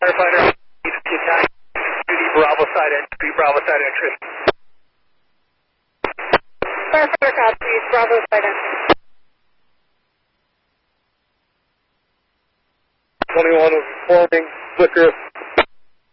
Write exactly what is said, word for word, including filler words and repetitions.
Firefighter, duty Bravo side entry, Bravo side entry. Firefighter copy, Bravo side entry. twenty-one was informing flicker of